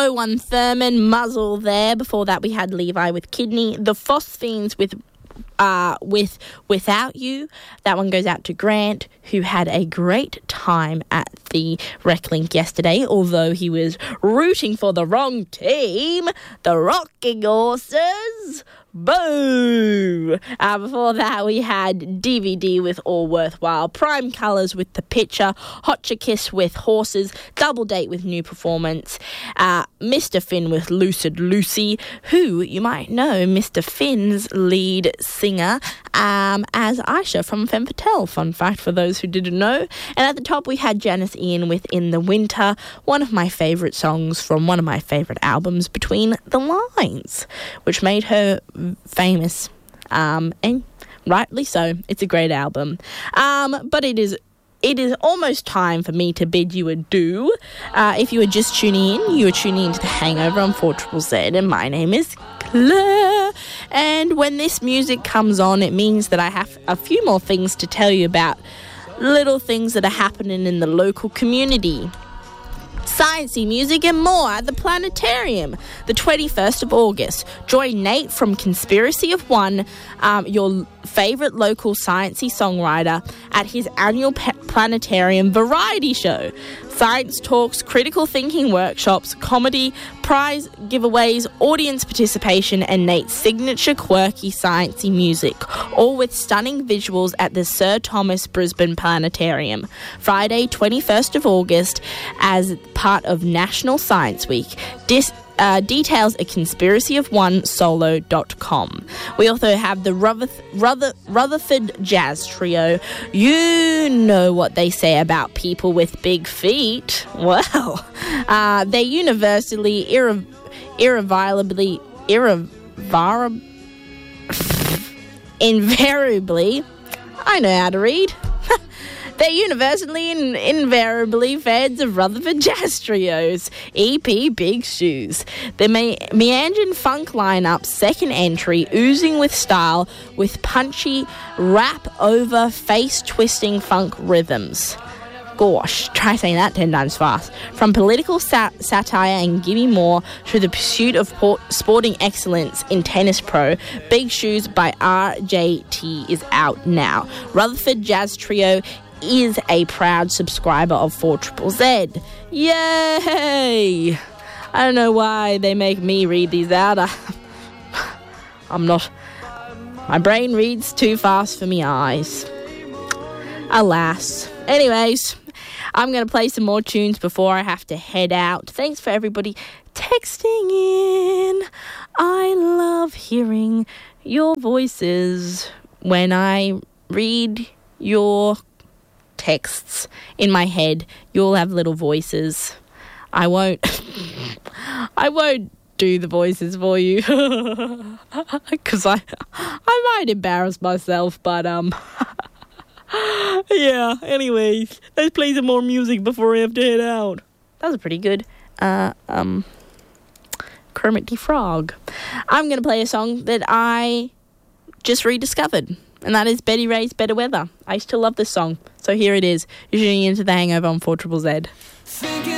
01 Thurman, Muzzle there. Before that, we had Levi with Kidney. The Phosphenes with Without You. That one goes out to Grant, who had a great time at the Reclink yesterday, although he was rooting for the wrong team, the Rocking Horses. Boo! Before that, we had DVD with All Worthwhile, Prime Colours with The Picture, Hotcha Kiss with Horses, Double Date with New Performance, Mr. Finn with Lucid Lucy, who you might know Mr. Finn's lead singer as Aisha from Femme Fatale. Fun fact for those who didn't know. And at the top, we had Janice Ian with In the Winter, one of my favourite songs from one of my favourite albums, Between the Lines, which made her famous, and rightly so. It's a great album, but it is almost time for me to bid you adieu. If you are just tuning in, you are tuning into The Hangover on 4ZZZ, and my name is Claire. And when this music comes on, it means that I have a few more things to tell you about, little things that are happening in the local community. Sciencey music and more at the Planetarium, the 21st of August. Join Nate from Conspiracy of One, your favourite local sciencey songwriter, at his annual Planetarium variety show. Science talks, critical thinking workshops, comedy, prize giveaways, audience participation, and Nate's signature quirky sciencey music, all with stunning visuals at the Sir Thomas Brisbane Planetarium. Friday, 21st of August, as part of National Science Week. Details at conspiracyofonSolo.com. We also have the Rutherford Jazz Trio. You know what they say about people with big feet. Well, they're universally, invariably, I know how to read. They're universally and invariably fans of Rutherford Jazz Trios, EP Big Shoes. The meandering funk lineup, second entry, oozing with style, with punchy, rap-over, face-twisting funk rhythms. Gosh, try saying that 10 times fast. From political satire and gimme more to the pursuit of sporting excellence in Tennis Pro, Big Shoes by RJT is out now. Rutherford Jazz Trio is a proud subscriber of 4ZZZ. Yay! I don't know why they make me read these out. I'm not. My brain reads too fast for me eyes. Alas. Anyways, I'm going to play some more tunes before I have to head out. Thanks for everybody texting in. I love hearing your voices when I read your texts in my head. You'll have little voices. I won't do the voices for you because I might embarrass myself, but yeah, anyways, let's play some more music before I have to head out. That was pretty good. Kermit the Frog. I'm going to play a song that I just rediscovered, and that is Betty Ray's Better Weather. I used to love this song, so here it is. You're tuning into The Hangover on 4ZZZ.